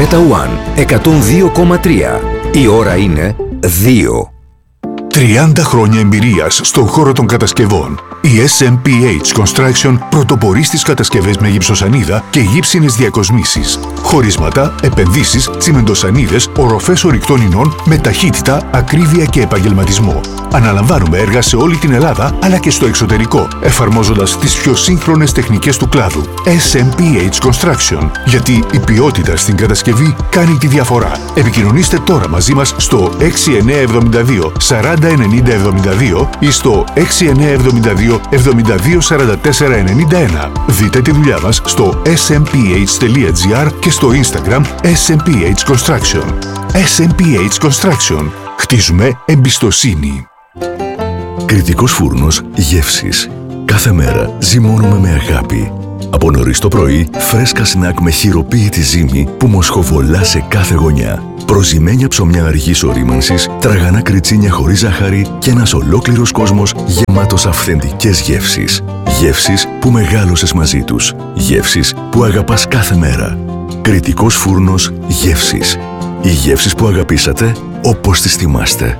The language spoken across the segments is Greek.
Κρέτα One 102,3. Η ώρα είναι 2. 30 χρόνια εμπειρίας στον χώρο των κατασκευών. Η SMPH Construction πρωτοπορεί στις κατασκευές με γυψοσανίδα και γύψινες διακοσμήσεις. Χωρίσματα, επενδύσεις, τσιμεντοσανίδες, οροφές ορυκτών ινών με ταχύτητα, ακρίβεια και επαγγελματισμό. Αναλαμβάνουμε έργα σε όλη την Ελλάδα αλλά και στο εξωτερικό, εφαρμόζοντας τις πιο σύγχρονες τεχνικές του κλάδου. SMPH Construction. Γιατί η ποιότητα στην κατασκευή κάνει τη διαφορά. Επικοινωνήστε τώρα μαζί μας στο 6972 40 90 72 ή στο 6972 72 44 91. Δείτε τη δουλειά μας στο smph.gr και στο Instagram SMPH Construction. SMPH Construction. Χτίζουμε εμπιστοσύνη. Κρητικός φούρνος γεύσης. Κάθε μέρα ζυμώνουμε με αγάπη. Από νωρίς το πρωί, φρέσκα σνακ με χειροποίητη ζύμη που μοσχοβολά σε κάθε γωνιά. Προζυμένια ψωμιά αργής ορίμανσης, τραγανά κριτσίνια χωρίς ζάχαρη και ένας ολόκληρος κόσμος γεμάτος αυθεντικές γεύσεις. Γεύσεις που μεγάλωσες μαζί τους. Γεύσεις που αγαπάς κάθε μέρα. Κρητικός φούρνος γεύσης. Οι γεύσεις που αγαπήσατε όπως τις θυμάστε.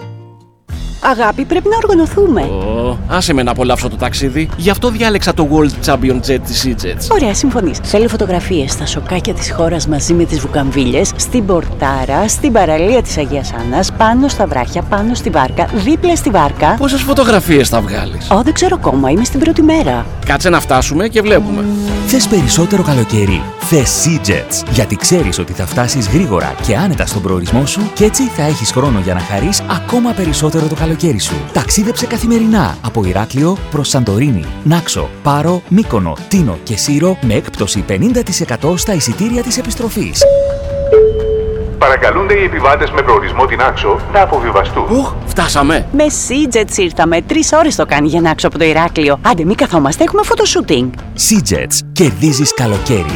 Αγάπη, πρέπει να οργανωθούμε. Άσε με να απολαύσω το ταξίδι. Γι' αυτό διάλεξα το World Champion Jet της EasyJet. Ωραία, συμφωνείς. Θέλω φωτογραφίες στα σοκάκια της χώρας μαζί με τις βουκαμβίλες, στην πορτάρα, στην παραλία της Αγίας Άννας, πάνω στα βράχια, πάνω στη βάρκα, δίπλα στη βάρκα. Πόσες φωτογραφίες θα βγάλεις? Δεν ξέρω ακόμα, είμαι στην πρώτη μέρα. Κάτσε να φτάσουμε και βλέπουμε. Θες περισσότερο καλοκαίρι? Θες SeaJets, γιατί ξέρεις ότι θα φτάσεις γρήγορα και άνετα στον προορισμό σου και έτσι θα έχεις χρόνο για να χαρείς ακόμα περισσότερο το καλοκαίρι σου. Ταξίδεψε καθημερινά από Ηράκλειο προς Σαντορίνη, Νάξο, Πάρο, Μύκονο, Τίνο και Σύρο με έκπτωση 50% στα εισιτήρια της επιστροφής. Παρακαλούνται οι επιβάτες με προορισμό την Άξο να αποβιβαστούν. Φτάσαμε. Με SeaJets ήρθαμε. 3 ώρες το κάνει για να άξω από το Ηράκλειο. Άντε, μην καθόμαστε, έχουμε φωτοσούτινγκ. SeaJets, κερδίζεις καλοκαίρι.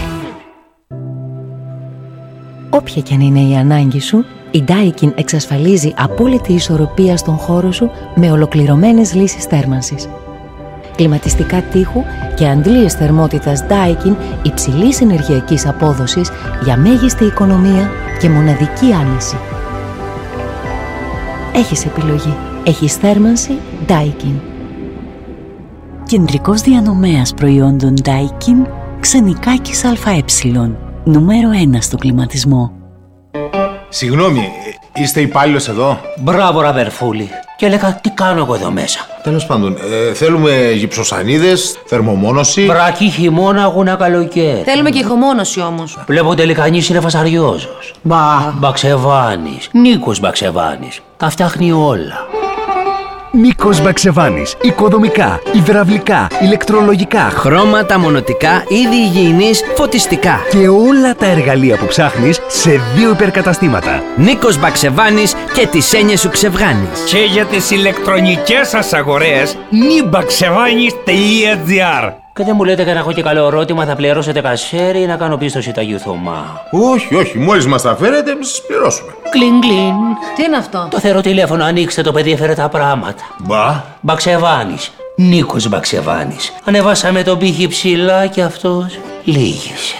Όποια και αν είναι η ανάγκη σου, η Daikin εξασφαλίζει απόλυτη ισορροπία στον χώρο σου με ολοκληρωμένες λύσεις θέρμανσης. Κλιματιστικά τείχου και αντλίες θερμότητας Daikin υψηλής ενεργειακής απόδοσης για μέγιστη οικονομία και μοναδική άνεση. Έχεις επιλογή. Έχεις θέρμανση Daikin. Κεντρικός διανομέας προϊόντων Daikin, Ξενικάκης ΑΕ. Νούμερο 1 στο κλιματισμό. Συγγνώμη, είστε υπάλληλος εδώ? Μπράβο, ραδερφούλη. Και έλεγα, τι κάνω εγώ εδώ μέσα? Τέλος πάντων, θέλουμε γυψοσανίδες, θερμομόνωση. Βρακή, χειμώνα, αγούνα, καλοκαίρι. Θέλουμε και ηχομόνωση όμως. Βλέπω τελικανής είναι φασαριόζος. Μπαξεβάνης. Νίκος Μπαξεβάνης. Τα φτιάχνει όλα. Νίκος Μπαξεβάνης. Οικοδομικά, υδραυλικά, ηλεκτρολογικά, χρώματα, μονοτικά, είδη υγιεινής, φωτιστικά. Και όλα τα εργαλεία που ψάχνεις σε 2 υπερκαταστήματα. Νίκος Μπαξεβάνης και τις έννοιες σου ξεβγάνεις. Και για τις ηλεκτρονικές σας αγορές, nibaxevanis.gr. Και δεν μου λέτε και να έχω και καλό ερώτημα, θα πληρώσετε κασέρι ή να κάνω πίστοση τα Θωμά? Όχι, μόλις μας τα φέρετε, εμείς σας πληρώσουμε. Κλιν, κλιν. Τι είναι αυτό? Το θεροτηλέφωνο, ανοίξτε, το παιδί έφερε τα πράγματα. Μπαξεβάνης. Νίκος Μπαξεβάνης. Ανεβάσαμε τον πύχη ψηλά και αυτός λύγησε.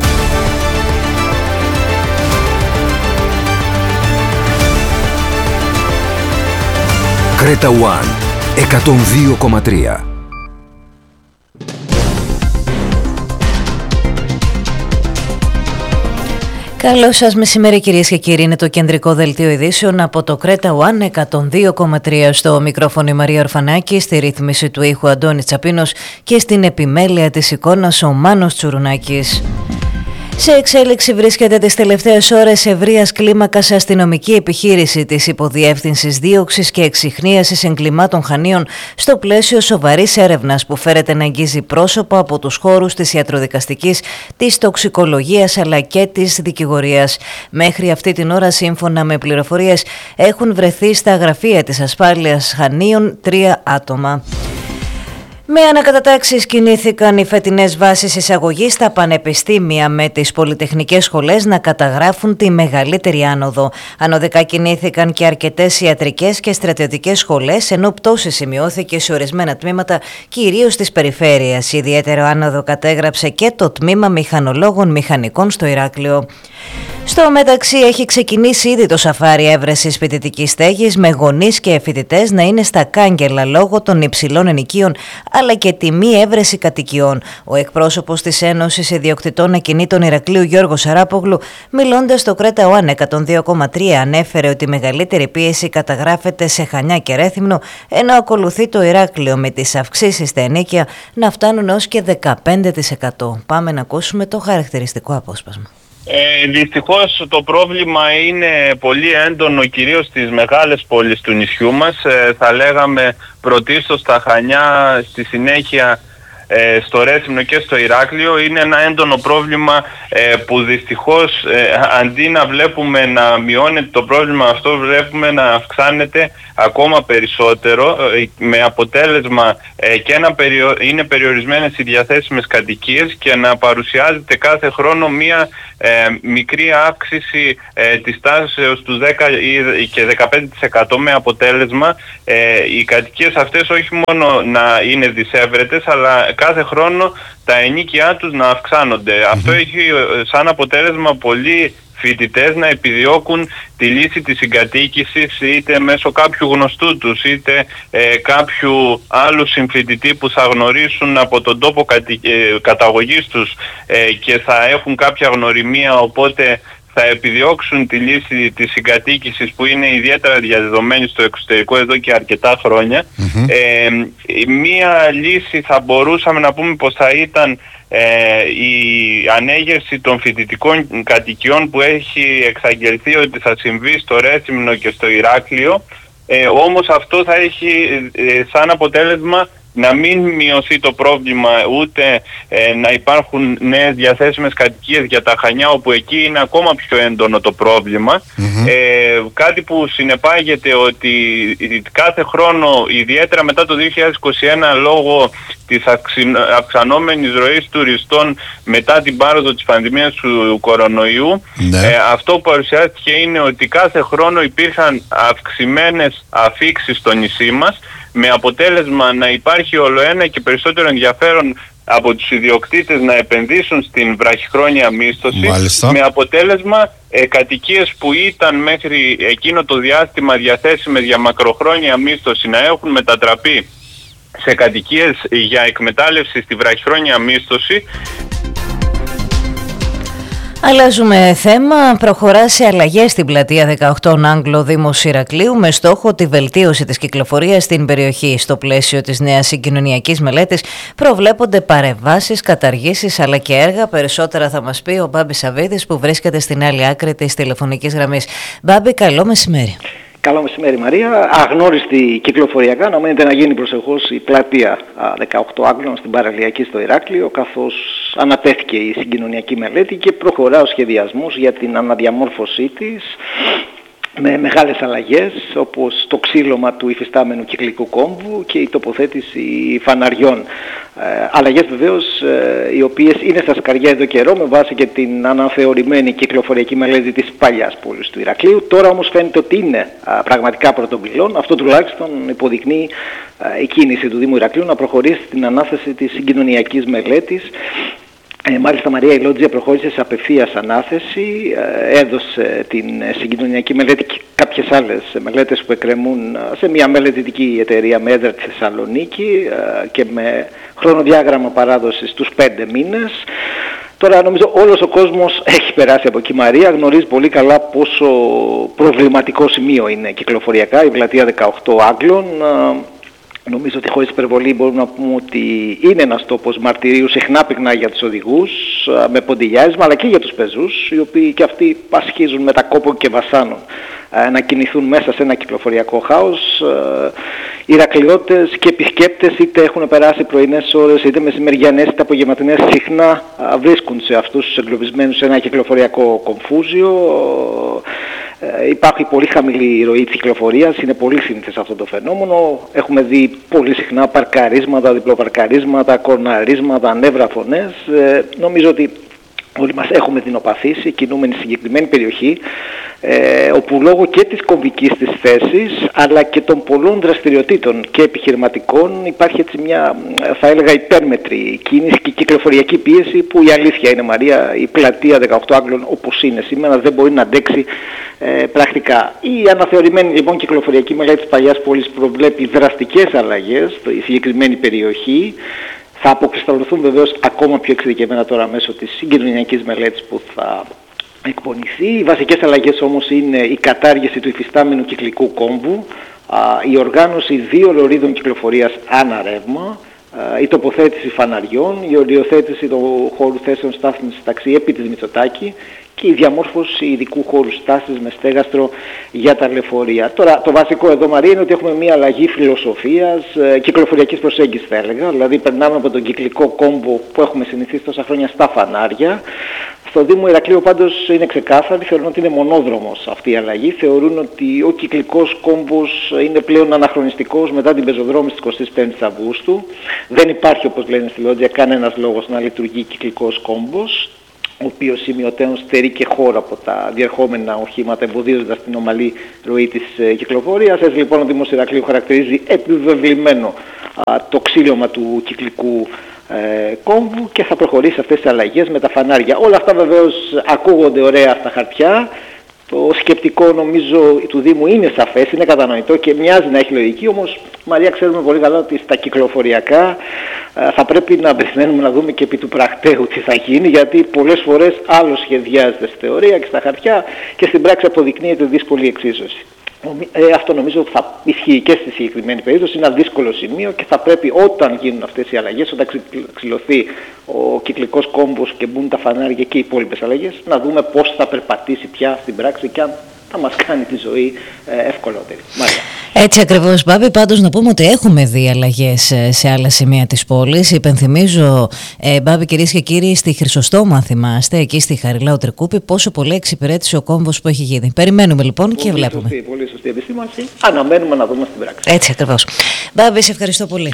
Κρέτα One 102,3. Καλό σας μεσημέρι κυρίες και κύριοι, είναι το κεντρικό δελτίο ειδήσεων από το Κρέτα One 102,3. Στο μικρόφωνο η Μαρία Ορφανάκη, στη ρύθμιση του ήχου Αντώνη Τσαπίνος και στην επιμέλεια της εικόνας ο Μάνος Τσουρουνάκης. Σε εξέλιξη βρίσκεται τις τελευταίες ώρες ευρείας κλίμακας αστυνομική επιχείρηση της Υποδιεύθυνσης Δίωξης και Εξιχνίασης Εγκλημάτων Χανίων στο πλαίσιο σοβαρής έρευνας που φέρεται να αγγίζει πρόσωπα από τους χώρους της ιατροδικαστικής, της τοξικολογίας αλλά και της δικηγορίας. Μέχρι αυτή την ώρα, σύμφωνα με πληροφορίες, έχουν βρεθεί στα γραφεία της ασφάλειας Χανίων 3 άτομα. Με ανακατατάξεις κινήθηκαν οι φετινές βάσεις εισαγωγής στα πανεπιστήμια, με τις πολυτεχνικές σχολές να καταγράφουν τη μεγαλύτερη άνοδο. Ανωδικά κινήθηκαν και αρκετές ιατρικές και στρατιωτικές σχολές, ενώ πτώση σημειώθηκε σε ορισμένα τμήματα, κυρίως της περιφέρειας. Ιδιαίτερο άνοδο κατέγραψε και το τμήμα μηχανολόγων μηχανικών στο Ηράκλειο. Στο μεταξύ έχει ξεκινήσει ήδη το σαφάρι έβρεσης φοιτητικής στέγης, με γονείς και φοιτητές να είναι στα κάγκελα λόγω των υψηλών ενοικίων αλλά και τη μη έβρεση κατοικιών. Ο εκπρόσωπος της Ένωσης Ιδιοκτητών Ακινήτων Ηρακλείου, Γιώργος Σαράπογλου, μιλώντας στο Κρέτα ΟΑΝ 102,3, ανέφερε ότι η μεγαλύτερη πίεση καταγράφεται σε Χανιά και Ρέθυμνο, ενώ ακολουθεί το Ηράκλειο, με τις αυξήσεις στα ενοίκια να φτάνουν έως και 15%. Πάμε να ακούσουμε το χαρακτηριστικό απόσπασμα. Δυστυχώς το πρόβλημα είναι πολύ έντονο, κυρίως στις μεγάλες πόλεις του νησιού μας. Θα λέγαμε πρωτίστως στα Χανιά, στη συνέχεια στο Ρέθυμνο και στο Ηράκλειο. Είναι ένα έντονο πρόβλημα που δυστυχώς αντί να βλέπουμε να μειώνεται το πρόβλημα αυτό, βλέπουμε να αυξάνεται ακόμα περισσότερο, με αποτέλεσμα και να είναι περιορισμένες οι διαθέσιμες κατοικίες και να παρουσιάζεται κάθε χρόνο μία μικρή αύξηση της τάσεως του 10 και 15%, με αποτέλεσμα οι κατοικίες αυτές όχι μόνο να είναι δυσέβρετες, αλλά κάθε χρόνο τα ενοίκια τους να αυξάνονται. Αυτό έχει σαν αποτέλεσμα πολλοί φοιτητές να επιδιώκουν τη λύση της συγκατοίκησης, είτε μέσω κάποιου γνωστού τους, είτε κάποιου άλλου συμφοιτητή που θα γνωρίσουν από τον τόπο καταγωγής τους και θα έχουν κάποια γνωριμία, οπότε θα επιδιώξουν τη λύση της συγκατοίκησης που είναι ιδιαίτερα διαδεδομένη στο εξωτερικό εδώ και αρκετά χρόνια. Μία λύση θα μπορούσαμε να πούμε πως θα ήταν η ανέγερση των φοιτητικών κατοικιών που έχει εξαγγελθεί ότι θα συμβεί στο Ρέθυμνο και στο Ηράκλειο, όμως αυτό θα έχει σαν αποτέλεσμα να μην μειωθεί το πρόβλημα, ούτε να υπάρχουν νέες διαθέσιμες κατοικίες για τα Χανιά, όπου εκεί είναι ακόμα πιο έντονο το πρόβλημα. Κάτι που συνεπάγεται ότι κάθε χρόνο, ιδιαίτερα μετά το 2021, λόγω της αυξανόμενης ροής τουριστών μετά την πάροδο της πανδημίας του κορονοϊού, αυτό που παρουσιάστηκε είναι ότι κάθε χρόνο υπήρχαν αυξημένες αφίξεις στο νησί μας, με αποτέλεσμα να υπάρχει ολοένα και περισσότερο ενδιαφέρον από τους ιδιοκτήτες να επενδύσουν στην βραχυχρόνια μίσθωση. Μάλιστα. Με αποτέλεσμα κατοικίες που ήταν μέχρι εκείνο το διάστημα διαθέσιμες για μακροχρόνια μίσθωση να έχουν μετατραπεί σε κατοικίες για εκμετάλλευση στη βραχυχρόνια μίσθωση. Αλλάζουμε θέμα. Προχωρά σε αλλαγές στην πλατεία 18 Άγγλο Δήμος Ηρακλείου με στόχο τη βελτίωση της κυκλοφορίας στην περιοχή. Στο πλαίσιο της νέας συγκοινωνιακής μελέτης προβλέπονται παρεμβάσεις, καταργήσεις αλλά και έργα. Περισσότερα θα μας πει ο Μπάμπης Σαββίδης, που βρίσκεται στην άλλη άκρη της τηλεφωνικής γραμμής. Μπάμπη, καλό μεσημέρι. Καλό μεσημέρι, Μαρία. Αγνώριστη κυκλοφοριακά, αναμένεται να γίνει προσεχώς η πλατεία 18 Άγγλων στην παραλιακή στο Ηράκλειο, καθώς ανατέθηκε η συγκοινωνιακή μελέτη και προχωρά ο σχεδιασμός για την αναδιαμόρφωσή της με μεγάλες αλλαγές, όπως το ξύλωμα του υφιστάμενου κυκλικού κόμβου και η τοποθέτηση φαναριών. Αλλαγές βεβαίως οι οποίες είναι στα σκαριά εδώ καιρό, με βάση και την αναθεωρημένη κυκλοφοριακή μελέτη της παλιάς πόλης του Ηρακλείου. Τώρα όμως φαίνεται ότι είναι πραγματικά πρωτοπυλών. Αυτό τουλάχιστον υποδεικνύει η κίνηση του Δήμου Ηρακλείου να προχωρήσει στην ανάθεση της συγκοινωνιακής μελέτης. Μάλιστα, Μαρία, η Λότζια προχώρησε σε απευθείας ανάθεση, έδωσε την συγκοινωνιακή μελέτη και κάποιες άλλες μελέτες που εκκρεμούν σε μια μελετητική εταιρεία με έδρα τη Θεσσαλονίκη και με χρονοδιάγραμμα παράδοσης στους 5 μήνες. Τώρα νομίζω όλος ο κόσμος έχει περάσει από εκεί, Μαρία, γνωρίζει πολύ καλά πόσο προβληματικό σημείο είναι κυκλοφοριακά η πλατεία 18 Άγγλων. Νομίζω ότι χωρίς υπερβολή μπορούμε να πούμε ότι είναι ένας τόπος μαρτυρίου συχνά πυκνά για τους οδηγούς, με ποντιλιάρισμα, αλλά και για τους πεζούς, οι οποίοι και αυτοί πασχίζουν με τα κόπο και βασάνων να κινηθούν μέσα σε ένα κυκλοφοριακό χάος. Οι Ηρακλειώτες και επισκέπτες, είτε έχουν περάσει πρωινές ώρες, είτε μεσημεριανές, είτε απογευματινές, συχνά βρίσκουν σε αυτούς τους εγκλωβισμένους σε ένα κυκλοφοριακό κομφούζιο. Υπάρχει πολύ χαμηλή ροή της κυκλοφορίας, είναι πολύ σύνηθες αυτό το φαινόμενο. Έχουμε δει πολύ συχνά παρκαρίσματα, διπλοπαρκαρίσματα, κορναρίσματα, ανέβρα φωνές. Νομίζω ότι όλοι μας έχουμε δεινοπαθήσει, κινούμενοι στη συγκεκριμένη περιοχή, όπου λόγω και της κομβικής της θέσης αλλά και των πολλών δραστηριοτήτων και επιχειρηματικών υπάρχει έτσι μια, θα έλεγα, υπέρμετρη κίνηση και κυκλοφοριακή πίεση που η αλήθεια είναι, Μαρία, η πλατεία 18 Άγγλων όπως είναι σήμερα δεν μπορεί να αντέξει πρακτικά. Η αναθεωρημένη λοιπόν κυκλοφοριακή μελέτη της Παλιάς Πόλης προβλέπει δραστικές αλλαγές στη συγκεκριμένη περιοχή. Θα αποκρισταλωθούν βεβαίως ακόμα πιο εξειδικευμένα τώρα μέσω της συγκοινωνιακής μελέτης που θα εκπονηθεί. Οι βασικές αλλαγές όμως είναι η κατάργηση του υφιστάμενου κυκλικού κόμβου, η οργάνωση 2 λωρίδων κυκλοφορίας ανά ρεύμα, η τοποθέτηση φαναριών, η οριοθέτηση του χώρου θέσεων στάθμισης ταξί επί της Μητσοτάκη και η διαμόρφωση ειδικού χώρου στάσης με στέγαστρο για τα λεωφορεία. Τώρα το βασικό εδώ, Μαρία, είναι ότι έχουμε μια αλλαγή φιλοσοφίας, κυκλοφοριακής προσέγγισης θα έλεγα, δηλαδή περνάμε από τον κυκλικό κόμβο που έχουμε συνηθίσει τόσα χρόνια στα φανάρια. Στο Δήμο Ηρακλείου πάντως είναι ξεκάθαρη, θεωρούν ότι είναι μονόδρομος αυτή η αλλαγή. Θεωρούν ότι ο κυκλικός κόμβος είναι πλέον αναχρονιστικός μετά την πεζοδρόμηση της 25ης Αυγούστου. Δεν υπάρχει, όπως λένε στη Λόντζια, κανένας λόγος να λειτουργεί κυκλικός κόμβος, ο οποίος σημειωτέων στερεί και χώρο από τα διερχόμενα οχήματα, εμποδίζοντας την ομαλή ροή της κυκλοφορίας. Έτσι λοιπόν ο Δήμος Ηρακλείου χαρακτηρίζει επιβεβλημένο το ξύλωμα του κυκλικού κόμβου και θα προχωρήσει αυτές τις αλλαγές με τα φανάρια. Όλα αυτά βεβαίως ακούγονται ωραία στα χαρτιά. Το σκεπτικό νομίζω του Δήμου είναι σαφές, είναι κατανοητό και μοιάζει να έχει λογική, όμως Μαρία ξέρουμε πολύ καλά ότι στα κυκλοφοριακά θα πρέπει να περιμένουμε να δούμε και επί του πρακτέου τι θα γίνει, γιατί πολλές φορές άλλο σχεδιάζεται στη θεωρία και στα χαρτιά και στην πράξη αποδεικνύεται δύσκολη εξίσωση. Αυτό νομίζω θα ισχύει και στη συγκεκριμένη περίπτωση, είναι ένα δύσκολο σημείο και θα πρέπει όταν γίνουν αυτές οι αλλαγές, όταν ξυλωθεί ο κυκλικός κόμβος και μπουν τα φανάρια και οι υπόλοιπες αλλαγές, να δούμε πώς θα περπατήσει πια στην πράξη και αν θα μας κάνει τη ζωή ευκολότερη. Μάλιστα. Έτσι ακριβώς, Μπάμπη. Πάντως να πούμε ότι έχουμε δει αλλαγές σε άλλα σημεία της πόλης. Υπενθυμίζω, Μπάμπη, κυρίες και κύριοι, στη Χρυσοστόμα, αν θυμάστε, εκεί στη Χαριλάου Τρικούπη, πόσο πολύ εξυπηρέτησε ο κόμβος που έχει γίνει. Περιμένουμε λοιπόν και βλέπουμε. Πολύ σωστή επισήμανση. Αναμένουμε να δούμε στην πράξη. Έτσι ακριβώς. Μπάμπη, σε ευχαριστώ πολύ.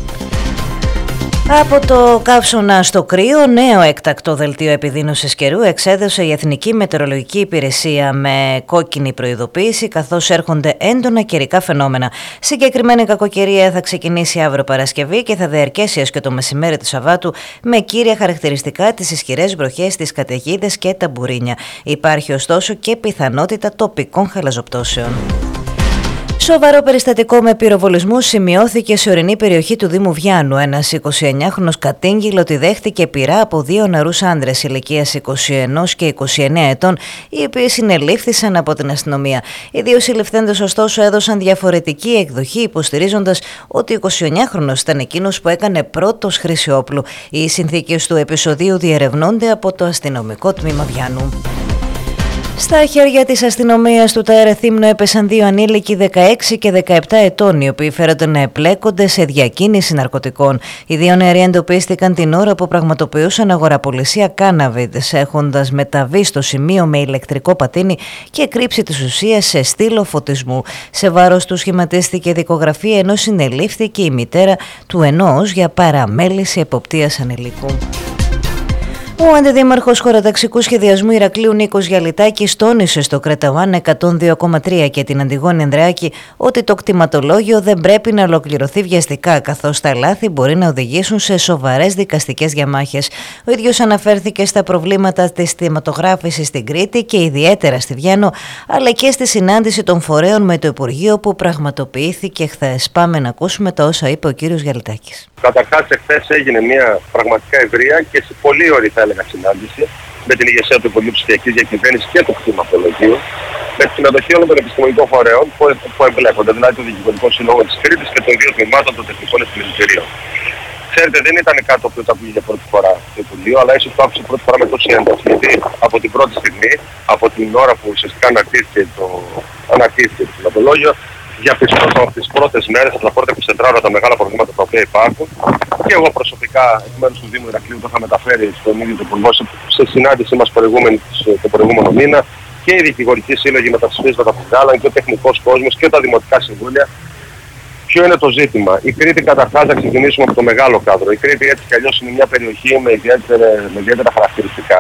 Από το καύσωνα στο κρύο, νέο έκτακτο δελτίο επιδείνωσης καιρού εξέδωσε η Εθνική Μετεωρολογική Υπηρεσία με κόκκινη προειδοποίηση, καθώς έρχονται έντονα καιρικά φαινόμενα. Συγκεκριμένη κακοκαιρία θα ξεκινήσει αύριο Παρασκευή και θα διαρκέσει έως και το μεσημέρι του Σαββάτου, με κύρια χαρακτηριστικά τις ισχυρές βροχές, τις καταιγίδες και τα μπουρίνια. Υπάρχει ωστόσο και πιθανότητα τοπικών χαλαζοπτώσεων. Σοβαρό περιστατικό με πυροβολισμούς σημειώθηκε σε ορεινή περιοχή του Δήμου Βιάννου. Ένας 29χρονος κατήγγειλε ότι δέχτηκε πυρά από 2 νεαρούς άντρες ηλικίας 21 και 29 ετών, οι οποίοι συνελήφθησαν από την αστυνομία. Οι δύο συλληφθέντες ωστόσο έδωσαν διαφορετική εκδοχή, υποστηρίζοντας ότι ο 29χρονος ήταν εκείνος που έκανε πρώτος χρήση όπλου. Οι συνθήκες του επεισοδίου διερευνώνται από το αστυνομικό τμήμα Βιάννου. Στα χέρια της αστυνομίας του ΤΑΕΡ Ρεθύμνου έπεσαν 2 ανήλικοι 16 και 17 ετών, οι οποίοι φέρονται να επλέκονται σε διακίνηση ναρκωτικών. Οι 2 νεαροί εντοπίστηκαν την ώρα που πραγματοποιούσαν αγοραπολισία κάναβιτς, έχοντας μεταβεί στο σημείο με ηλεκτρικό πατίνι και κρύψει τις ουσίες σε στήλο φωτισμού. Σε βάρος του σχηματίστηκε δικογραφία, ενώ συνελήφθηκε η μητέρα του ενός για παραμέληση εποπτείας ανηλίκου. Ο αντιδήμαρχος χωροταξικού σχεδιασμού Ηρακλείου Νίκος Γιαλιτάκης τόνισε στο Κρέτα 102,3 και την Αντιγόνη Ανδρεάκη ότι το κτηματολόγιο δεν πρέπει να ολοκληρωθεί βιαστικά, καθώς τα λάθη μπορεί να οδηγήσουν σε σοβαρές δικαστικές διαμάχες. Ο ίδιος αναφέρθηκε στα προβλήματα της κτηματογράφησης στην Κρήτη και ιδιαίτερα στη Βιάννο, αλλά και στη συνάντηση των φορέων με το Υπουργείο που πραγματοποιήθηκε χθες. Πάμε να ακούσουμε τα όσα είπε ο κύριος Γιαλιτάκης. Καταρχάς, εχθές έγινε μια πραγματικά ευρεία και σε πολύ ωραία, θα έλεγα, συνάντηση με την ηγεσία του Υπουργείου Ψηφιακής Διακυβέρνησης και του κτηματολογίου, με τη συμμετοχή όλων των επιστημονικών φορέων που εμπλέκονται, δηλαδή του Δικηγορικού Συλλόγου της Κρήτης και των 2 τμήματων των Τεχνικών Επιμελητηρίων. Ξέρετε, δεν ήταν κάτι το οποίο το άκουγε για πρώτη φορά το Υπουργείο, αλλά ίσως το άκουσε πρώτη φορά με τόση ένταση. Γιατί από την πρώτη στιγμή, από την ώρα που ουσιαστικά αναρτήθηκε το κτηματολόγιο, διαπιστώσαμε από τις πρώτες μέρες από τα πρώτα 24 τα μεγάλα προβλήματα τα οποία υπάρχουν. Και εγώ προσωπικά, εκ μέρους του Δήμου Ηρακλείου, το είχα μεταφέρει στον ίδιο τον Υπουργό σε συνάντησή μας το προηγούμενο μήνα, και οι δικηγορικοί σύλλογοι με τα ψηφίσματα που βγάλαν και ο τεχνικός κόσμος και τα δημοτικά συμβούλια. Ποιο είναι το ζήτημα? Η Κρήτη, καταρχάς, να ξεκινήσουμε από το μεγάλο κάδρο. Η Κρήτη έτσι κι αλλιώς είναι μια περιοχή με ιδιαίτερα χαρακτηριστικά.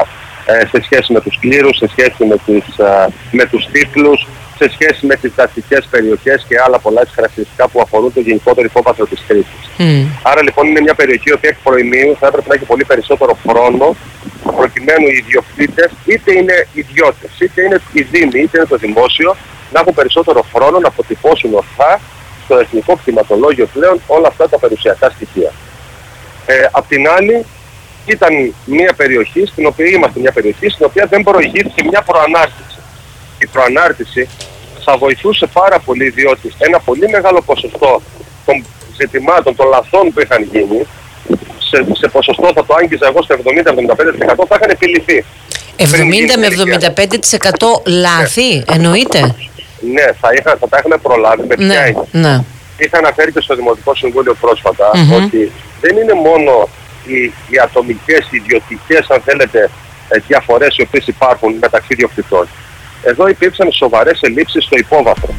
σε σχέση με τους κλήρους, σε σχέση με τους τίτλους, σε σχέση με τις δασικές περιοχές και άλλα πολλά χαρακτηριστικά που αφορούν το γενικότερο υπόβαθρο της Κρήτης. Άρα λοιπόν είναι μια περιοχή που έχει προημίου, θα έπρεπε να έχει πολύ περισσότερο χρόνο προκειμένου οι ιδιοκτήτες, είτε είναι ιδιώτες, είτε είναι οι δήμοι, είτε είναι το δημόσιο, να έχουν περισσότερο χρόνο να αποτυπώσουν ορθά στο εθνικό κτηματολόγιο πλέον όλα αυτά τα περιουσιακά στοιχεία. Απ' την άλλη, ήταν μια περιοχή στην οποία δεν προηγήθηκε μια προανάρτηση. Η προανάρτηση θα βοηθούσε πάρα πολύ, διότι ένα πολύ μεγάλο ποσοστό των ζητημάτων, των λαθών που είχαν γίνει, σε ποσοστό θα το άγγιζα εγώ στο 70-75% θα είχαν επιληθεί. 70 με 75% λάθη, εννοείται? Ναι, θα τα είχαν προλάβει με ποια είναι. Ναι. Είχα αναφέρει και στο Δημοτικό Συμβούλιο πρόσφατα ότι δεν είναι μόνο οι ατομικές, οι ιδιωτικές, αν θέλετε, διαφορές οι οποίες υπάρχουν μεταξύ ιδιοκτητών. Εδώ υπήρξαν σοβαρές ελλείψεις στο υπόβαθρο.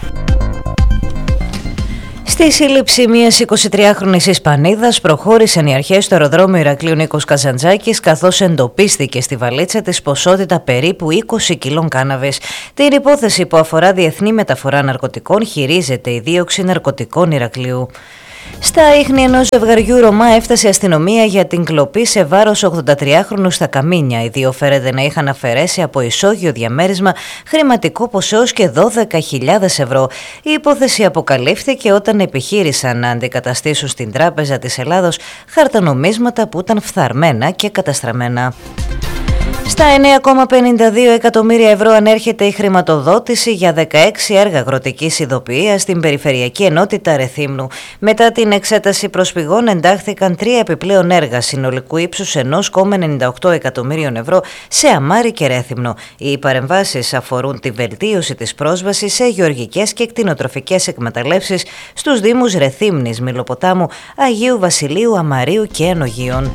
Στη σύλληψη μιας 23χρονης Ισπανίδας προχώρησαν οι αρχές στο αεροδρόμιο Ηρακλείου Νίκος Καζαντζάκης, καθώς εντοπίστηκε στη βαλίτσα της ποσότητα περίπου 20 κιλών κάναβης. Την υπόθεση που αφορά διεθνή μεταφορά ναρκωτικών χειρίζεται η Δίωξη Ναρκωτικών Ηρακλείου. Στα ίχνη ενός ζευγαριού Ρωμά έφτασε η αστυνομία για την κλοπή σε βάρος 83χρονου στα Καμίνια. Οι δύο φέρεται να είχαν αφαιρέσει από ισόγειο διαμέρισμα χρηματικό ποσός και 12.000 ευρώ. Η υπόθεση αποκαλύφθηκε όταν επιχείρησαν να αντικαταστήσουν στην Τράπεζα της Ελλάδος χαρτονομίσματα που ήταν φθαρμένα και καταστραμμένα. Στα 9,52 εκατομμύρια ευρώ ανέρχεται η χρηματοδότηση για 16 έργα αγροτικής ειδοποιίας στην Περιφερειακή Ενότητα Ρεθύμνου. Μετά την εξέταση προσφυγών εντάχθηκαν 3 επιπλέον έργα συνολικού ύψους 1,98 εκατομμύριων ευρώ σε Αμάρι και Ρέθυμνο. Οι παρεμβάσεις αφορούν τη βελτίωση της πρόσβασης σε γεωργικές και κτηνοτροφικές εκμεταλλεύσεις στους δήμους Ρεθύμνης, Μηλοποτάμου, Αγίου Βασιλείου, Αμαρίου και Ενογείων.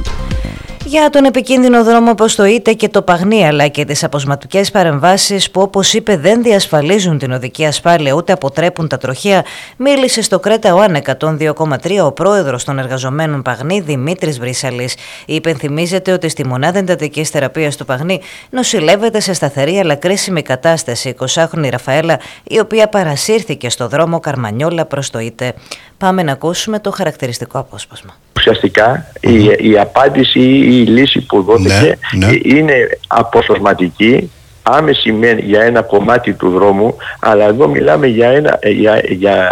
Για τον επικίνδυνο δρόμο προς το Είτε και το Παγνί, αλλά και τις αποσματικές παρεμβάσεις που, όπως είπε, δεν διασφαλίζουν την οδική ασφάλεια ούτε αποτρέπουν τα τροχαία, μίλησε στο Κρέτα ΟΑΝ 102,3 ο πρόεδρος των εργαζομένων Παγνί, Δημήτρης Βρύσαλης. Υπενθυμίζεται ότι στη μονάδα εντατικής θεραπείας του Παγνί νοσηλεύεται σε σταθερή αλλά κρίσιμη κατάσταση 20χρονη Ραφαέλα, η οποία παρασύρθηκε στο δρόμο Καρμανιόλα προς το Είτε. Πάμε να ακούσουμε το χαρακτηριστικό απόσπασμα. Ουσιαστικά η απάντηση ή η λύση που δόθηκε είναι αποσπασματική, άμεση για ένα κομμάτι του δρόμου, αλλά εδώ μιλάμε για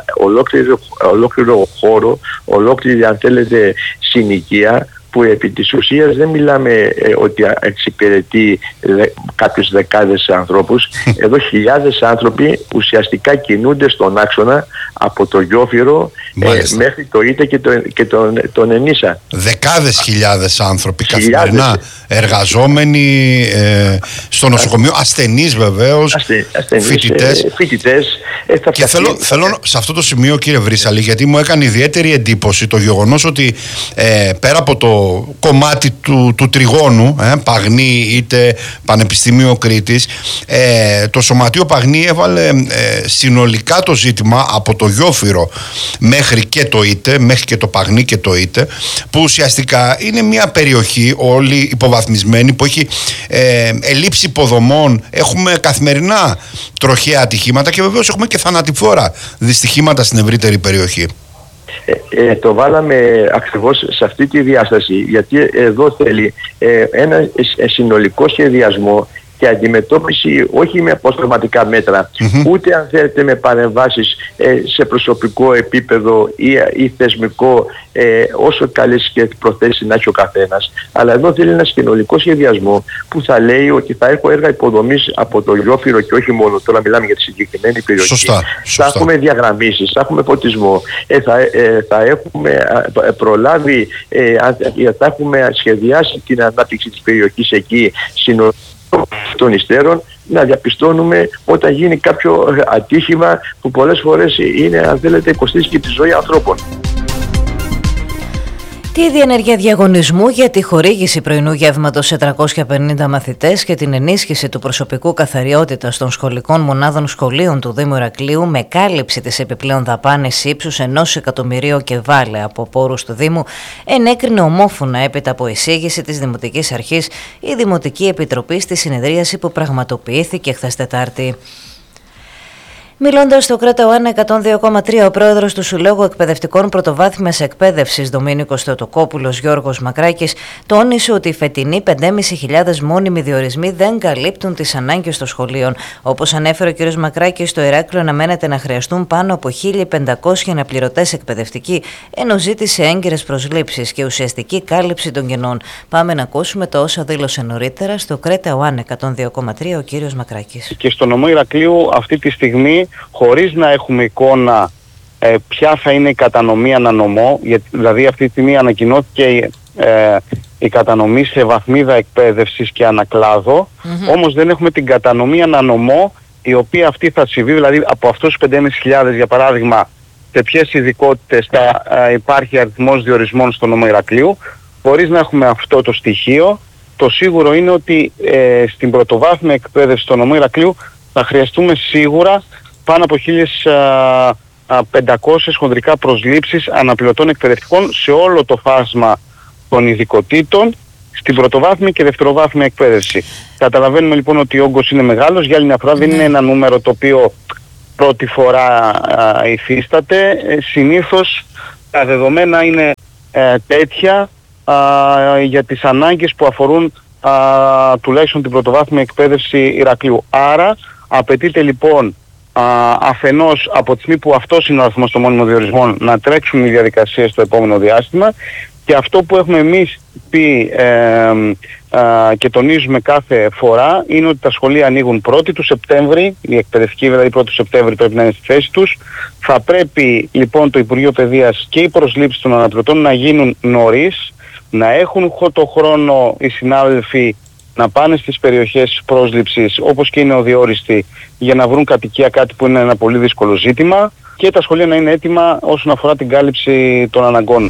ολόκληρο χώρο, ολόκληρη, αν θέλετε, συνοικία, που επί της ουσίας δεν μιλάμε ότι εξυπηρετεί κάποιες δεκάδες ανθρώπους. Εδώ χιλιάδες άνθρωποι ουσιαστικά κινούνται στον άξονα από το Γιόφυρο μέχρι το Είτε και τον Ενίσα. Δεκάδες χιλιάδες άνθρωποι καθημερινά εργαζόμενοι στο νοσοκομείο, ασθενείς βεβαίως, φοιτητές. Και θέλω σε αυτό το σημείο, κύριε Βρύσαλη, γιατί μου έκανε ιδιαίτερη εντύπωση το γεγονός ότι πέρα από το κομμάτι του τριγώνου, Παγνί είτε Πανεπιστήμιο Κρήτης, το Σωματείο Παγνί έβαλε συνολικά το ζήτημα από το Γιόφυρο μέχρι και το Είτε, μέχρι και το Παγνί και το Είτε, που ουσιαστικά είναι μια περιοχή όλη υποβαθμισμένη που έχει ελλείψη υποδομών, έχουμε καθημερινά τροχαία ατυχήματα και βεβαίως έχουμε και θανατηφόρα δυστυχήματα στην ευρύτερη περιοχή. Το βάλαμε ακριβώς σε αυτή τη διάσταση, γιατί εδώ θέλει ένα συνολικό σχεδιασμό και αντιμετώπιση όχι με αποστρωματικά μέτρα, ούτε αν θέλετε με παρεμβάσεις σε προσωπικό επίπεδο ή θεσμικό, όσο καλές και προθέσεις να έχει ο καθένας, αλλά εδώ θέλει ένα συνολικό σχεδιασμό που θα λέει ότι θα έχω έργα υποδομής από το Γιόφυρο και όχι μόνο, τώρα μιλάμε για τη συγκεκριμένη περιοχή. Σωστά. Θα έχουμε διαγραμμίσεις, θα έχουμε φωτισμό, θα έχουμε προλάβει, θα έχουμε σχεδιάσει την ανάπτυξη της περιοχής εκεί συνολικά των υστέρων, να διαπιστώνουμε όταν γίνει κάποιο ατύχημα που πολλές φορές είναι, αν θέλετε, κοστίζει και τη ζωή ανθρώπων. Τη διενέργεια διαγωνισμού για τη χορήγηση πρωινού γεύματος σε 350 μαθητές και την ενίσχυση του προσωπικού καθαριότητας των σχολικών μονάδων σχολείων του Δήμου Ηρακλείου με κάλυψη της επιπλέον δαπάνης ύψους 1 εκατομμυρίου και βάλε από πόρους του Δήμου ενέκρινε ομόφωνα έπειτα από εισήγηση της Δημοτικής Αρχής η Δημοτική Επιτροπή στη συνεδρίαση που πραγματοποιήθηκε χθες Τετάρτη. Μιλώντας στο Κρέτα ΟΑΝ 102,3, ο πρόεδρος του Συλλόγου Εκπαιδευτικών Πρωτοβάθμιας Εκπαίδευσης, Δομήνικος Θεοτοκόπουλος Γιώργος Μακράκης, τόνισε ότι οι φετινοί 5.500 μόνιμοι διορισμοί δεν καλύπτουν τις ανάγκες των σχολείων. Όπως ανέφερε ο κ. Μακράκης, στο Ηράκλειο αναμένεται να χρειαστούν πάνω από 1.500 αναπληρωτές εκπαιδευτικοί, ενώ ζήτησε έγκυρες προσλήψεις και ουσιαστική κάλυψη των κενών. Πάμε να ακούσουμε το όσα δήλωσε νωρίτερα στο Κρέτα ΟΑΝ 102,3 ο κ. Μακράκης. Και στο νομό Ηρακλείου αυτή τη στιγμή, χωρίς να έχουμε εικόνα ποια θα είναι η κατανομή ανανομό, δηλαδή αυτή τη στιγμή ανακοινώθηκε η κατανομή σε βαθμίδα εκπαίδευσης και ανακλάδο, όμως δεν έχουμε την κατανομή ανανομό η οποία αυτή θα συμβεί, δηλαδή από αυτούς τους 5.500 για παράδειγμα σε ποιες ειδικότητες θα υπάρχει αριθμός διορισμών στο νομό Ηρακλείου. Χωρίς να έχουμε αυτό το στοιχείο, το σίγουρο είναι ότι στην πρωτοβάθμια εκπαίδευση στο νομό Ηρακλείου θα χρειαστούμε σίγουρα πάνω από 1.500 χονδρικά προσλήψεις αναπληρωτών εκπαιδευτικών σε όλο το φάσμα των ειδικοτήτων στην πρωτοβάθμια και δευτεροβάθμια εκπαίδευση. Καταλαβαίνουμε λοιπόν ότι ο όγκος είναι μεγάλος. Για άλλη μια φορά δεν είναι ένα νούμερο το οποίο πρώτη φορά υφίσταται. Συνήθως τα δεδομένα είναι τέτοια για τις ανάγκες που αφορούν τουλάχιστον την πρωτοβάθμια εκπαίδευση Ηρακλείου. Άρα απαιτείται λοιπόν αφενός από τη στιγμή που αυτός είναι ο αριθμός των μόνιμων διορισμών να τρέξουν οι διαδικασίες στο επόμενο διάστημα, και αυτό που έχουμε εμείς πει και τονίζουμε κάθε φορά είναι ότι τα σχολεία ανοίγουν 1η του Σεπτέμβρη, η εκπαιδευτική δηλαδή 1η του Σεπτέμβρη πρέπει να είναι στη θέση τους. Θα πρέπει λοιπόν το Υπουργείο Παιδείας και οι προσλήψεις των αναπληρωτών να γίνουν νωρίς, να έχουν το χρόνο οι συνάδελφοι να πάνε στις περιοχές πρόσληψης όπως και είναι οδιόριστοι για να βρουν κατοικία, κάτι που είναι ένα πολύ δύσκολο ζήτημα, και τα σχολεία να είναι έτοιμα όσον αφορά την κάλυψη των αναγκών.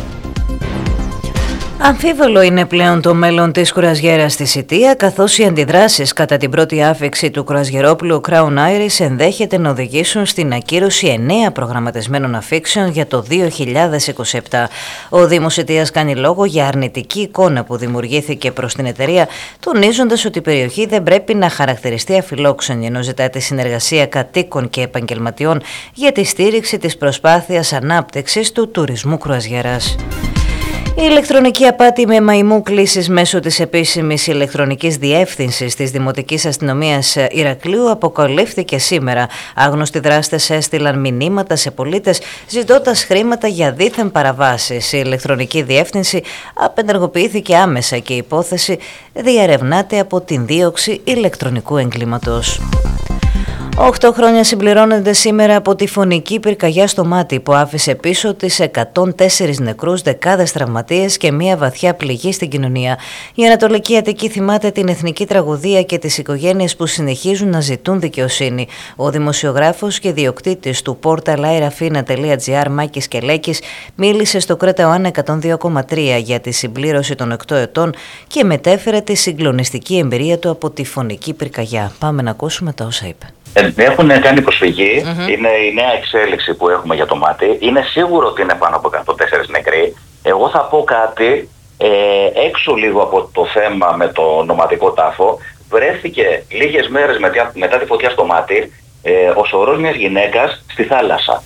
Αμφίβολο είναι πλέον το μέλλον της κουρασγέρας στη Σιτία, καθώς οι αντιδράσεις κατά την πρώτη άφιξη του κουρασγερόπουλου Crown Iris ενδέχεται να οδηγήσουν στην ακύρωση 9 προγραμματισμένων αφήξεων για το 2027. Ο Δήμος Σιτίας κάνει λόγο για αρνητική εικόνα που δημιουργήθηκε προς την εταιρεία, τονίζοντας ότι η περιοχή δεν πρέπει να χαρακτηριστεί αφιλόξενη, ενώ ζητά τη συνεργασία κατοίκων και επαγγελματιών για τη στήριξη της προσπάθειας ανάπτυξης του τουρισμού κουρασγέρας. Η ηλεκτρονική απάτη με μαϊμού κλήσεις μέσω της επίσημης ηλεκτρονικής διεύθυνσης της Δημοτικής Αστυνομίας Ηρακλείου αποκαλύφθηκε σήμερα. Άγνωστοι δράστες έστειλαν μηνύματα σε πολίτες ζητώντας χρήματα για δίθεν παραβάσεις. Η ηλεκτρονική διεύθυνση απενεργοποιήθηκε άμεσα και η υπόθεση διερευνάται από την δίωξη ηλεκτρονικού εγκλήματος. 8 χρόνια συμπληρώνονται σήμερα από τη φωνική πυρκαγιά στο Μάτι που άφησε πίσω της 104 νεκρούς, δεκάδες τραυματίες και μια βαθιά πληγή στην κοινωνία. Η Ανατολική Αττική θυμάται την εθνική τραγωδία και τις οικογένειες που συνεχίζουν να ζητούν δικαιοσύνη. Ο δημοσιογράφος και διοκτήτης του πόρταλ aerafina.gr Μάκης Κελέκης μίλησε στο Κρέτα ΟΑΝ 102,3 για τη συμπλήρωση των 8 ετών και μετέφερε τη συγκλονιστική εμπειρία του από τη φωνική πυρκαγιά. Πάμε να ακούσουμε τα όσα είπε. Έχουν κάνει προσφυγή, είναι η νέα εξέλιξη που έχουμε για το Μάτι. Είναι σίγουρο ότι είναι πάνω από 104 νεκροί. Εγώ θα πω κάτι έξω λίγο από το θέμα με το νοματικό τάφο. Βρέθηκε λίγες μέρες μετά τη φωτιά στο Μάτι ο σωρός μιας γυναίκας στη θάλασσα.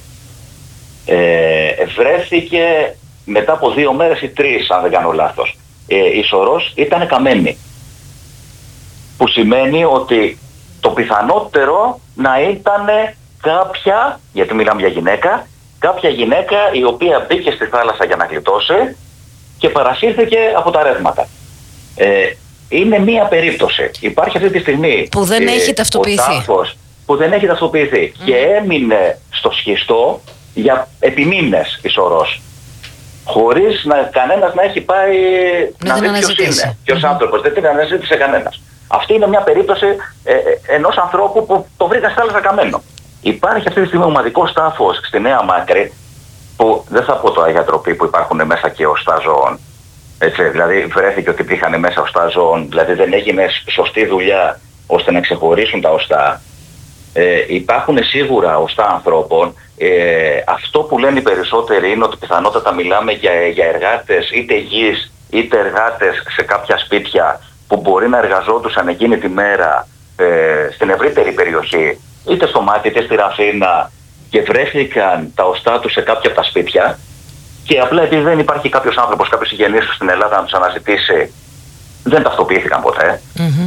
Βρέθηκε μετά από 2 μέρες ή 3, αν δεν κάνω λάθος. Η σωρός ήταν καμένη. Που σημαίνει ότι το πιθανότερο να ήταν κάποια, γιατί μιλάμε για γυναίκα, κάποια γυναίκα η οποία μπήκε στη θάλασσα για να γλιτώσει και παρασύρθηκε από τα ρεύματα. Είναι μία περίπτωση. Υπάρχει αυτή τη στιγμή που δεν έχει ταυτοποιηθεί. Ο τάφος που δεν έχει ταυτοποιηθεί και έμεινε στο σχιστό για επί μήνες η σωρός. Χωρίς κανένας να έχει πάει να δει ποιος είναι, ποιος άνθρωπος. Δεν την αναζήτησε κανένας. Αυτή είναι μια περίπτωση ενός ανθρώπου που το βρήκα στη θάλασσα καμένο. Υπάρχει αυτή τη στιγμή ομαδικός τάφος στη Νέα Μάκρη, που δεν θα πω τώρα για τροπή που υπάρχουν μέσα και οστά ζώων, Έτσι, δηλαδή βρέθηκε ότι υπήρχαν μέσα οστά ζώων, δηλαδή δεν έγινε σωστή δουλειά ώστε να ξεχωρίσουν τα οστά. Υπάρχουν σίγουρα οστά ανθρώπων. Αυτό που λένε οι περισσότεροι είναι ότι πιθανότατα μιλάμε για εργάτες είτε γης είτε εργάτες σε κάποια σπίτια που μπορεί να εργαζόντουσαν εκείνη τη μέρα στην ευρύτερη περιοχή, είτε στο Μάτι είτε στη Ραφίνα, και βρέθηκαν τα οστά τους σε κάποια από τα σπίτια, και απλά επειδή δεν υπάρχει κάποιος άνθρωπος, κάποιος συγγενής τους στην Ελλάδα να τους αναζητήσει, δεν ταυτοποιήθηκαν ποτέ.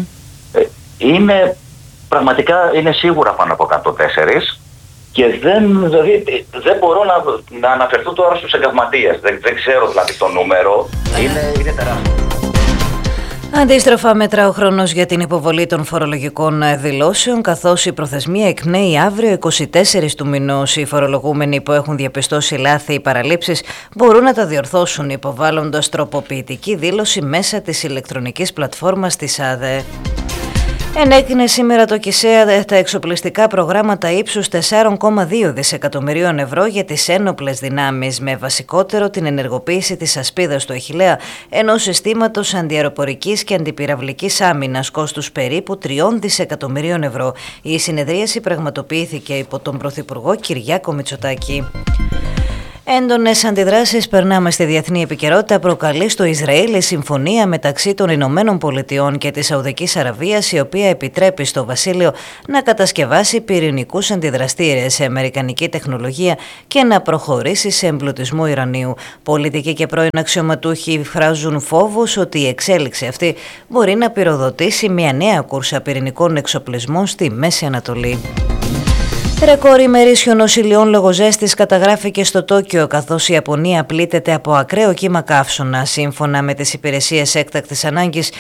Πραγματικά είναι σίγουρα πάνω από 104 και δεν μπορώ να αναφερθώ τώρα στους εγκαυματίες. Δεν ξέρω δηλαδή το νούμερο. Είναι τεράστιο. Αντίστροφα μέτρα ο χρόνος για την υποβολή των φορολογικών δηλώσεων, καθώς η προθεσμία εκπνέει αύριο 24 του μηνός. Οι φορολογούμενοι που έχουν διαπιστώσει λάθη ή παραλήψεις μπορούν να τα διορθώσουν υποβάλλοντας τροποποιητική δήλωση μέσα της ηλεκτρονικής πλατφόρμας της ΑΔΕ. Ενέκρινε σήμερα το ΚΙΣΕΑ τα εξοπλιστικά προγράμματα ύψους 4,2 δισεκατομμυρίων ευρώ για τις ένοπλες δυνάμεις, με βασικότερο την ενεργοποίηση της ασπίδας του Αχιλλέα, ενός συστήματος αντιαεροπορικής και αντιπυραυλικής άμυνας κόστους περίπου 3 δισεκατομμυρίων ευρώ. Η συνεδρίαση πραγματοποιήθηκε υπό τον Πρωθυπουργό Κυριάκο Μητσοτάκη. Έντονες αντιδράσεις περνάμε στη διεθνή επικαιρότητα προκαλεί στο Ισραήλ η συμφωνία μεταξύ των Ηνωμένων Πολιτειών και της Σαουδικής Αραβίας, η οποία επιτρέπει στο βασίλειο να κατασκευάσει πυρηνικούς αντιδραστήρες σε αμερικανική τεχνολογία και να προχωρήσει σε εμπλουτισμό ουρανίου. Πολιτικοί και πρώην αξιωματούχοι εκφράζουν φόβους ότι η εξέλιξη αυτή μπορεί να πυροδοτήσει μια νέα κούρσα πυρηνικών εξοπλισμών στη Μέση Ανατολή. Ρεκόρ ημερήσιων νοσηλειών λόγω ζέστης καταγράφηκε στο Τόκιο, καθώς η Ιαπωνία πλήττεται από ακραίο κύμα καύσωνα. Σύμφωνα με τις υπηρεσίες έκτακτης ανάγκης,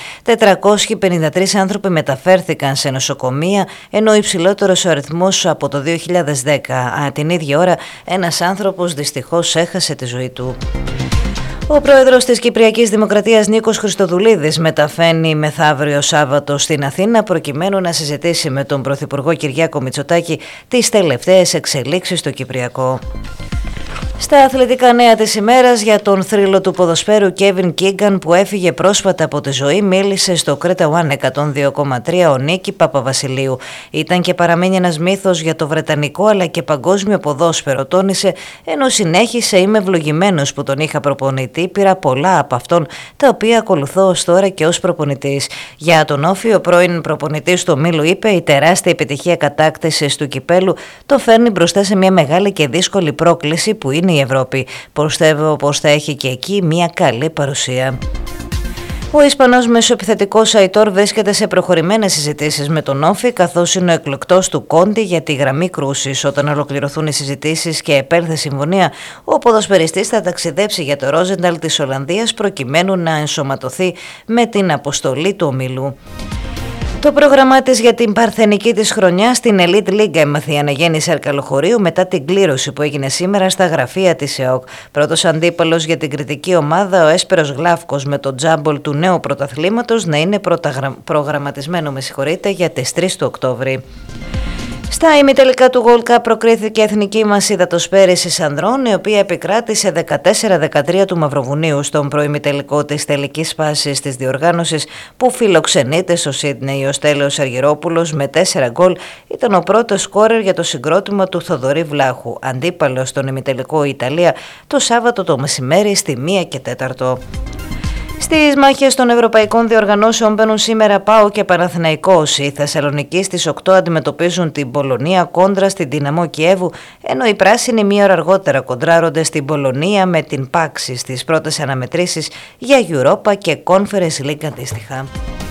453 άνθρωποι μεταφέρθηκαν σε νοσοκομεία, ενώ υψηλότερος ο αριθμός από το 2010. Την ίδια ώρα, ένας άνθρωπος δυστυχώς έχασε τη ζωή του. Ο πρόεδρος της Κυπριακής Δημοκρατίας Νίκος Χριστοδουλίδης μεταφέρει μεθαύριο Σάββατο στην Αθήνα προκειμένου να συζητήσει με τον Πρωθυπουργό Κυριάκο Μητσοτάκη τις τελευταίες εξελίξεις στο Κυπριακό. Στα αθλητικά νέα της ημέρας, για τον θρύλο του ποδοσφαίρου Κέβιν Κίγκαν που έφυγε πρόσφατα από τη ζωή, μίλησε στο Κρέτα One 102,3 ο Νίκη Παπαβασιλείου. Ήταν και παραμένει ένας μύθος για το βρετανικό αλλά και παγκόσμιο ποδόσφαιρο, τόνισε, ενώ συνέχισε: είμαι ευλογημένος που τον είχα προπονητή, πήρα πολλά από αυτόν τα οποία ακολουθώ ως τώρα και ως προπονητής. Για τον Όφη, ο πρώην προπονητής του ομίλου είπε: η τεράστια επιτυχία κατάκτησης του κυπέλου το φέρνει μπροστά σε μια μεγάλη και δύσκολη πρόκληση που είναι η Ευρώπη. Πιστεύω πως θα έχει και εκεί μια καλή παρουσία. Ο Ισπανός μεσοεπιθετικός Αϊτόρ βρίσκεται σε προχωρημένες συζητήσεις με τον Όφη, καθώς είναι ο εκλεκτός του Κόντι για τη γραμμή κρούσης. Όταν ολοκληρωθούν οι συζητήσεις και επέλθει συμφωνία, ο ποδοσφαιριστής θα ταξιδέψει για το Ρόζενταλ της Ολλανδίας προκειμένου να ενσωματωθεί με την αποστολή του ομίλου. Το πρόγραμμά της για την παρθενική της χρονιά στην Elite League έμαθε η αναγέννηση Αρκαλοχωρίου μετά την κλήρωση που έγινε σήμερα στα γραφεία της ΕΟΚ. Πρώτος αντίπαλος για την κριτική ομάδα, ο Έσπερος Γλάφκος, με το τζάμπολ του νέου πρωταθλήματος να είναι προγραμματισμένο για τις 3 του Οκτώβρη. Στα ημιτελικά του World Cup προκρίθηκε η εθνική μας υδατοσφαίρισης ανδρών, η οποία επικράτησε 14-13 του Μαυροβουνίου στον προημιτελικό της τελικής φάσης της διοργάνωσης που φιλοξενείται στο Σίδνεϊ. Ο Στέλιος Αργυρόπουλος με 4 γκολ ήταν ο πρώτος σκόρερ για το συγκρότημα του Θοδωρή Βλάχου. Αντίπαλος στον ημιτελικό η Ιταλία το Σάββατο το μεσημέρι στη 1:04. Στις μάχες των ευρωπαϊκών διοργανώσεων μπαίνουν σήμερα ΠΑΟ και Παναθηναϊκός. Οι Θεσσαλονικοί στις 8 αντιμετωπίζουν την Πολωνία κόντρα στην Δυναμό Κιέβου, ενώ οι πράσινοι μία ώρα αργότερα κοντράρονται στην Πολωνία με την Πάξη στις πρώτες αναμετρήσεις για Europa και Conference League αντίστοιχα.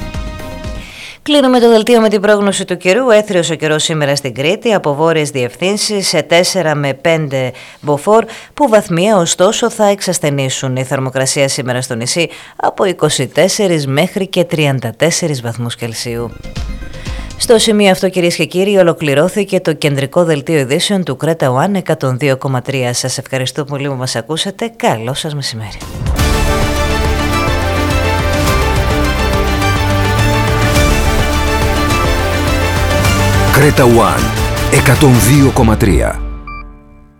Κλείνουμε το δελτίο με την πρόγνωση του καιρού. Έθριος ο καιρός σήμερα στην Κρήτη, από βόρειες διευθύνσεις σε 4 με 5 μποφόρ, που βαθμία ωστόσο θα εξασθενήσουν. Η θερμοκρασία σήμερα στο νησί από 24 μέχρι και 34 βαθμούς Κελσίου. Στο σημείο αυτό, κυρίες και κύριοι, ολοκληρώθηκε το κεντρικό δελτίο ειδήσεων του Κρέτα One 102,3. Σας ευχαριστώ πολύ που μας ακούσατε. Καλό σας μεσημέρι. Κρέτα One 102,3.